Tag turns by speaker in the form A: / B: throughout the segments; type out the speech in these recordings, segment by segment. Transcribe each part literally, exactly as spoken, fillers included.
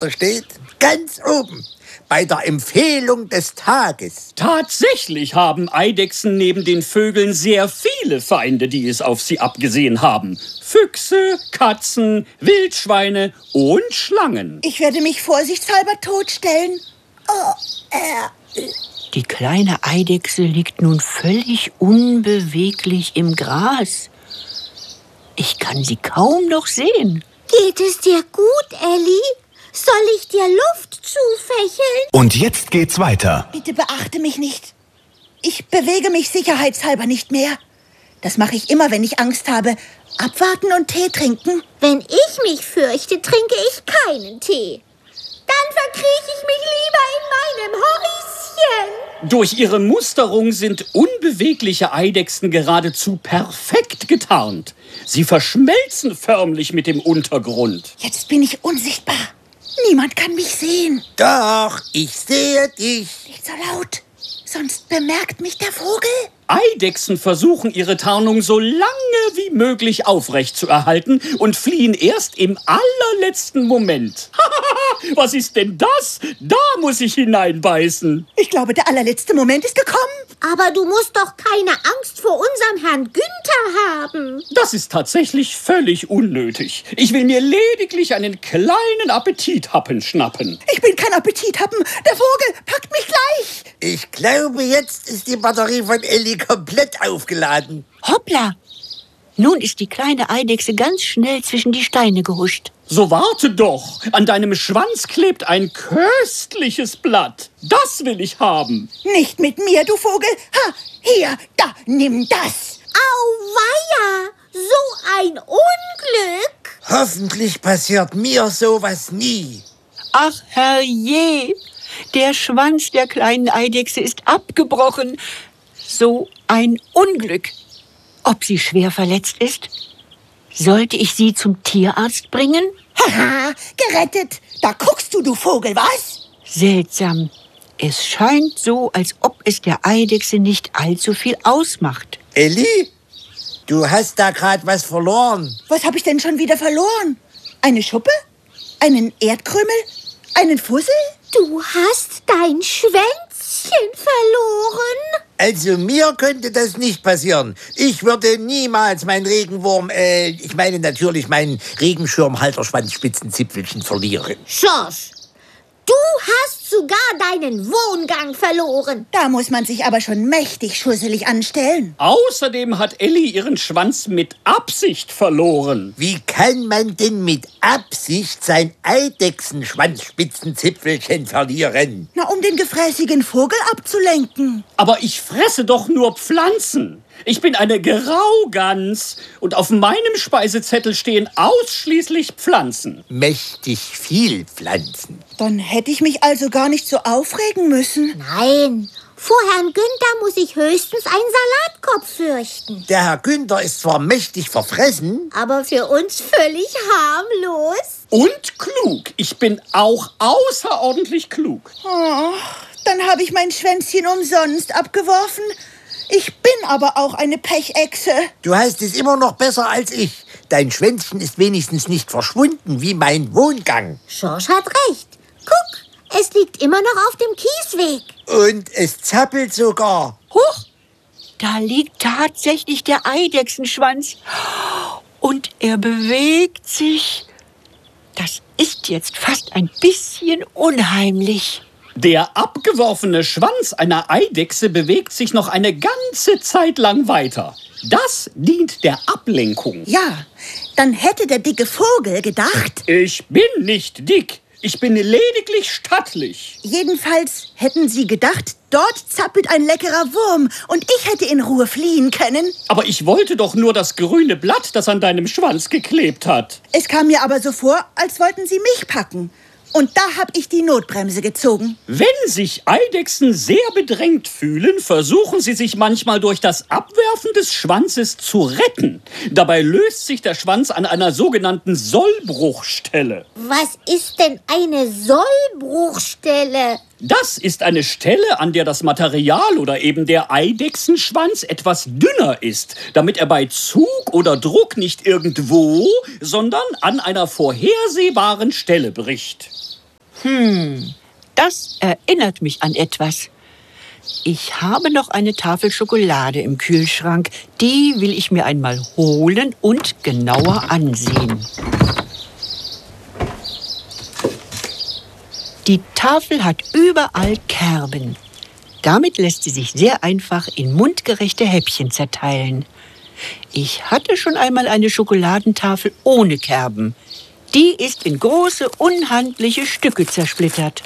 A: Da steht ganz oben bei der Empfehlung des Tages.
B: Tatsächlich haben Eidechsen neben den Vögeln sehr viele Feinde, die es auf sie abgesehen haben. Füchse, Katzen, Wildschweine und Schlangen.
C: Ich werde mich vorsichtshalber totstellen. Oh, äh.
D: Die kleine Eidechse liegt nun völlig unbeweglich im Gras. Ich kann sie kaum noch sehen.
E: Geht es dir gut, Elli? Soll ich dir Luft zufächeln?
F: Und jetzt geht's weiter.
C: Bitte beachte mich nicht. Ich bewege mich sicherheitshalber nicht mehr. Das mache ich immer, wenn ich Angst habe. Abwarten und Tee trinken.
E: Wenn ich mich fürchte, trinke ich keinen Tee. Dann verkrieche ich mich lieber in meinem Häuschen.
B: Durch ihre Musterung sind unbewegliche Eidechsen geradezu perfekt getarnt. Sie verschmelzen förmlich mit dem Untergrund.
C: Jetzt bin ich unsichtbar. Niemand kann mich sehen.
A: Doch, ich sehe dich.
C: Nicht so laut, sonst bemerkt mich der Vogel.
B: Eidechsen versuchen, ihre Tarnung so lange wie möglich aufrechtzuerhalten und fliehen erst im allerletzten Moment. Was ist denn das? Da muss ich hineinbeißen.
C: Ich glaube, der allerletzte Moment ist gekommen.
E: Aber du musst doch keine Angst vor unserem Herrn Günther haben.
B: Das ist tatsächlich völlig unnötig. Ich will mir lediglich einen kleinen Appetithappen schnappen.
C: Ich bin kein Appetithappen. Der Vogel packt mich gleich.
A: Ich glaube, jetzt ist die Batterie von Elli komplett aufgeladen.
D: Hoppla! Nun ist die kleine Eidechse ganz schnell zwischen die Steine gehuscht.
B: So warte doch. An deinem Schwanz klebt ein köstliches Blatt. Das will ich haben.
C: Nicht mit mir, du Vogel. Ha, hier, da, nimm das.
E: Auweia, so ein Unglück.
A: Hoffentlich passiert mir sowas nie.
D: Ach, herrje! Der Schwanz der kleinen Eidechse ist abgebrochen. So ein Unglück. Ob sie schwer verletzt ist? Sollte ich sie zum Tierarzt bringen?
C: Haha, gerettet. Da guckst du, du Vogel, was?
D: Seltsam. Es scheint so, als ob es der Eidechse nicht allzu viel ausmacht.
A: Elli, du hast da gerade was verloren.
C: Was habe ich denn schon wieder verloren? Eine Schuppe? Einen Erdkrümel? Einen Fussel?
E: Du hast dein Schwänzchen verloren.
A: Also mir könnte das nicht passieren. Ich würde niemals meinen Regenwurm, äh, ich meine natürlich meinen Regenschirmhalterschwanzspitzenzipfelchen verlieren.
E: Schorsch, du hast sogar deinen Wohngang verloren.
C: Da muss man sich aber schon mächtig schusselig anstellen.
B: Außerdem hat Elli ihren Schwanz mit Absicht verloren.
A: Wie kann man denn mit Absicht sein Eidechsenschwanzspitzenzipfelchen verlieren?
C: Na, um den gefräßigen Vogel abzulenken.
B: Aber ich fresse doch nur Pflanzen. Ich bin eine Graugans und auf meinem Speisezettel stehen ausschließlich Pflanzen.
A: Mächtig viel Pflanzen.
C: Dann hätte ich mich also gar nicht so aufregen müssen.
E: Nein, vor Herrn Günther muss ich höchstens einen Salatkopf fürchten.
A: Der Herr Günther ist zwar mächtig verfressen,
E: aber für uns völlig harmlos.
B: Und klug. Ich bin auch außerordentlich klug.
C: Oh, dann habe ich mein Schwänzchen umsonst abgeworfen. Ich bin aber auch eine Pechechse.
A: Du hast es immer noch besser als ich. Dein Schwänzchen ist wenigstens nicht verschwunden wie mein Wohngang.
E: Schorsch hat recht. Guck, es liegt immer noch auf dem Kiesweg.
A: Und es zappelt sogar.
D: Huch, da liegt tatsächlich der Eidechsenschwanz. Und er bewegt sich. Das ist jetzt fast ein bisschen unheimlich.
B: Der abgeworfene Schwanz einer Eidechse bewegt sich noch eine ganze Zeit lang weiter. Das dient der Ablenkung.
C: Ja, dann hätte der dicke Vogel gedacht...
B: Ich bin nicht dick. Ich bin lediglich stattlich.
C: Jedenfalls hätten sie gedacht, dort zappelt ein leckerer Wurm und ich hätte in Ruhe fliehen können.
B: Aber ich wollte doch nur das grüne Blatt, das an deinem Schwanz geklebt hat.
C: Es kam mir aber so vor, als wollten sie mich packen. Und da habe ich die Notbremse gezogen.
B: Wenn sich Eidechsen sehr bedrängt fühlen, versuchen sie sich manchmal durch das Abwerfen des Schwanzes zu retten. Dabei löst sich der Schwanz an einer sogenannten Sollbruchstelle.
E: Was ist denn eine Sollbruchstelle?
B: Das ist eine Stelle, an der das Material oder eben der Eidechsenschwanz etwas dünner ist, damit er bei Zug oder Druck nicht irgendwo, sondern an einer vorhersehbaren Stelle bricht.
D: Hm, das erinnert mich an etwas. Ich habe noch eine Tafel Schokolade im Kühlschrank. Die will ich mir einmal holen und genauer ansehen. Die Tafel hat überall Kerben. Damit lässt sie sich sehr einfach in mundgerechte Häppchen zerteilen. Ich hatte schon einmal eine Schokoladentafel ohne Kerben. Die ist in große, unhandliche Stücke zersplittert.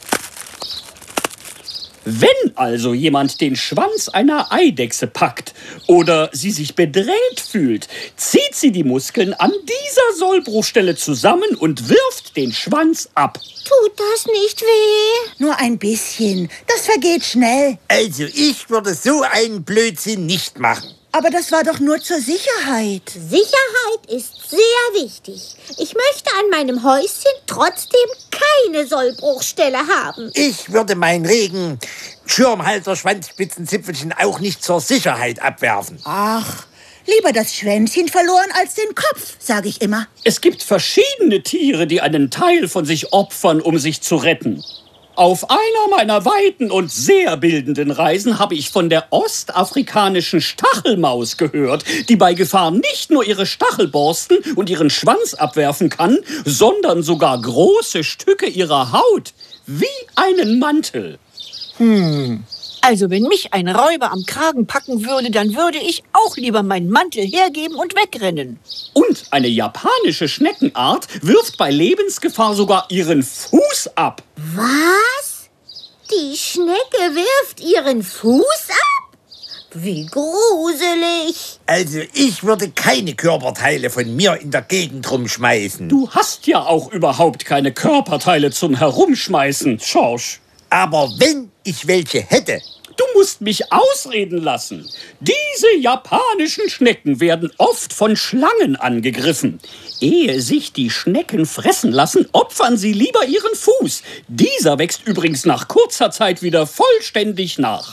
B: Wenn also jemand den Schwanz einer Eidechse packt oder sie sich bedrängt fühlt, zieht sie die Muskeln an dieser Sollbruchstelle zusammen und wirft den Schwanz ab.
E: Tut das nicht weh?
C: Nur ein bisschen. Das vergeht schnell.
A: Also ich würde so einen Blödsinn nicht machen.
C: Aber das war doch nur zur Sicherheit.
E: Sicherheit ist sehr wichtig. Ich möchte an meinem Häuschen trotzdem keine Sollbruchstelle haben.
A: Ich würde meinen Regen Schirmhalter Schwanzspitzenzipfelchen auch nicht zur Sicherheit abwerfen.
C: Ach, lieber das Schwänzchen verloren als den Kopf, sage ich immer.
B: Es gibt verschiedene Tiere, die einen Teil von sich opfern, um sich zu retten. Auf einer meiner weiten und sehr bildenden Reisen habe ich von der ostafrikanischen Stachelmaus gehört, die bei Gefahr nicht nur ihre Stachelborsten und ihren Schwanz abwerfen kann, sondern sogar große Stücke ihrer Haut, wie einen Mantel.
D: Hm, also wenn mich ein Räuber am Kragen packen würde, dann würde ich auch lieber meinen Mantel hergeben und wegrennen.
B: Und eine japanische Schneckenart wirft bei Lebensgefahr sogar ihren Fuß ab.
E: Was? Die Schnecke wirft ihren Fuß ab? Wie gruselig.
A: Also ich würde keine Körperteile von mir in der Gegend rumschmeißen.
B: Du hast ja auch überhaupt keine Körperteile zum Herumschmeißen, Schorsch.
A: Aber wenn ich welche hätte...
B: Du musst mich ausreden lassen. Diese japanischen Schnecken werden oft von Schlangen angegriffen. Ehe sich die Schnecken fressen lassen, opfern sie lieber ihren Fuß. Dieser wächst übrigens nach kurzer Zeit wieder vollständig nach.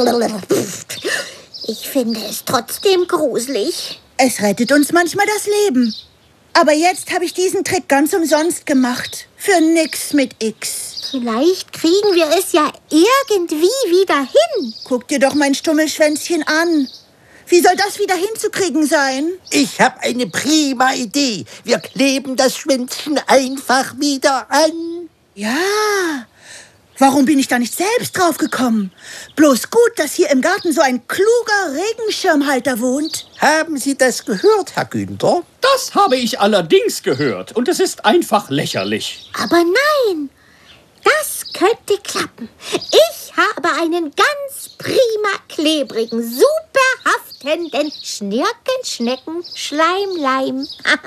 E: Ich finde es trotzdem gruselig.
C: Es rettet uns manchmal das Leben. Aber jetzt habe ich diesen Trick ganz umsonst gemacht. Für nix mit X.
E: Vielleicht kriegen wir es ja irgendwie wieder hin.
C: Guck dir doch mein Stummelschwänzchen an. Wie soll das wieder hinzukriegen sein?
A: Ich habe eine prima Idee. Wir kleben das Schwänzchen einfach wieder an.
C: Ja, warum bin ich da nicht selbst drauf gekommen? Bloß gut, dass hier im Garten so ein kluger Regenschirmhalter wohnt.
A: Haben Sie das gehört, Herr Günther?
B: Das habe ich allerdings gehört und es ist einfach lächerlich.
E: Aber nein, das könnte klappen. Ich habe einen ganz prima, klebrigen, super haftenden Schnirken-Schnecken-Schleimleim.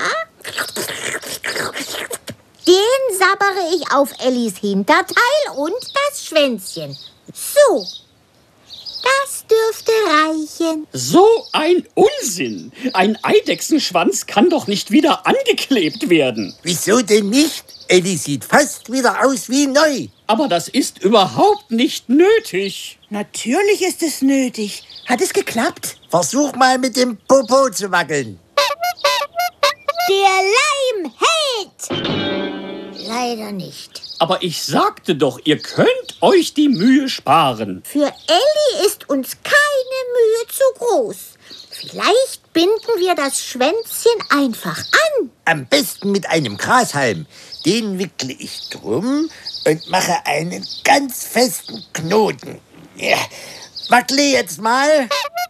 E: Den sabbere ich auf Ellis Hinterteil und das Schwänzchen. So, das dürfte reichen.
B: So ein Unsinn! Ein Eidechsenschwanz kann doch nicht wieder angeklebt werden.
A: Wieso denn nicht? Elli sieht fast wieder aus wie neu.
B: Aber das ist überhaupt nicht nötig.
C: Natürlich ist es nötig. Hat es geklappt?
A: Versuch mal mit dem Popo zu wackeln.
E: Der Leim hält! Leider nicht.
B: Aber ich sagte doch, ihr könnt euch die Mühe sparen.
E: Für Elli ist uns keine Mühe zu groß. Vielleicht binden wir das Schwänzchen einfach an.
A: Am besten mit einem Grashalm. Den wickle ich drum und mache einen ganz festen Knoten. Ja. Wackle jetzt mal.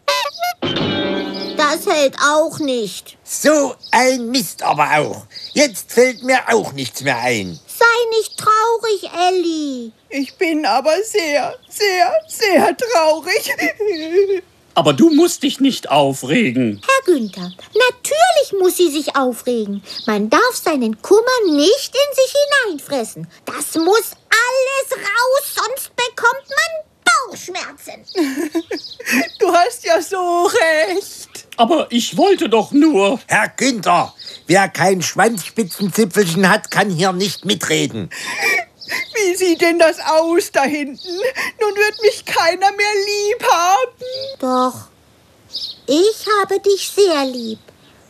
E: Das hält auch nicht.
A: So ein Mist aber auch. Jetzt fällt mir auch nichts mehr ein.
E: Sei nicht traurig, Elli.
D: Ich bin aber sehr, sehr, sehr traurig.
B: Aber du musst dich nicht aufregen.
E: Herr Günther, natürlich muss sie sich aufregen. Man darf seinen Kummer nicht in sich hineinfressen. Das muss alles raus, sonst bekommt man Bauchschmerzen.
D: Du hast ja so recht.
B: Aber ich wollte doch nur...
A: Herr Günther, wer kein Schwanzspitzenzipfelchen hat, kann hier nicht mitreden.
D: Wie sieht denn das aus da hinten? Nun wird mich keiner mehr lieb haben.
E: Doch, ich habe dich sehr lieb.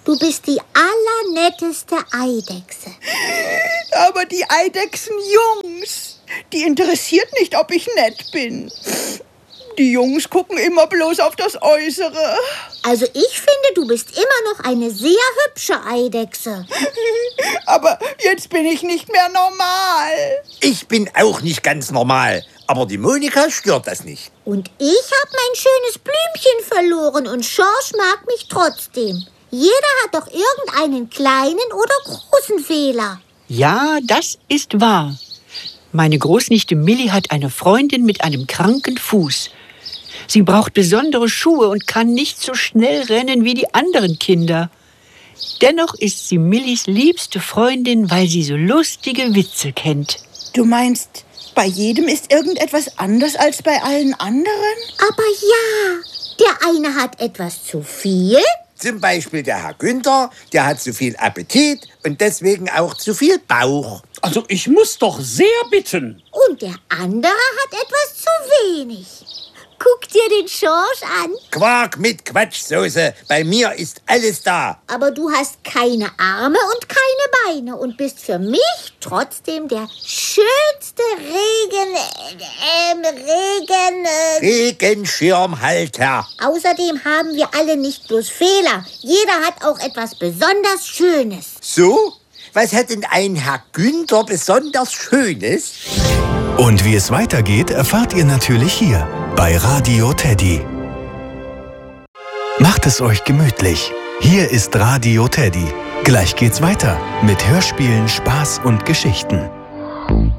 E: Du bist die allernetteste Eidechse.
C: Aber die Eidechsenjungs, die interessiert nicht, ob ich nett bin. Die Jungs gucken immer bloß auf das Äußere.
E: Also ich finde, du bist immer noch eine sehr hübsche Eidechse.
C: Aber jetzt bin ich nicht mehr normal.
A: Ich bin auch nicht ganz normal, aber die Monika stört das nicht.
E: Und ich habe mein schönes Blümchen verloren und Schorsch mag mich trotzdem. Jeder hat doch irgendeinen kleinen oder großen Fehler.
D: Ja, das ist wahr. Meine Großnichte Millie hat eine Freundin mit einem kranken Fuß. Sie braucht besondere Schuhe und kann nicht so schnell rennen wie die anderen Kinder. Dennoch ist sie Millies liebste Freundin, weil sie so lustige Witze kennt.
C: Du meinst, bei jedem ist irgendetwas anders als bei allen anderen?
E: Aber ja, der eine hat etwas zu viel.
A: Zum Beispiel der Herr Günther, der hat zu viel Appetit und deswegen auch zu viel Bauch.
B: Also ich muss doch sehr bitten.
E: Und der andere hat etwas zu wenig. Guck dir den Schorsch an.
A: Quark mit Quatschsoße, bei mir ist alles da.
E: Aber du hast keine Arme und keine Beine und bist für mich trotzdem der schönste Regen... Ähm, Regen... Äh,
A: Regenschirmhalter.
E: Außerdem haben wir alle nicht bloß Fehler. Jeder hat auch etwas besonders Schönes.
A: So? Was hat denn ein Herr Günther besonders Schönes?
F: Und wie es weitergeht, erfahrt ihr natürlich hier bei Radio Teddy. Macht es euch gemütlich. Hier ist Radio Teddy. Gleich geht's weiter mit Hörspielen, Spaß und Geschichten.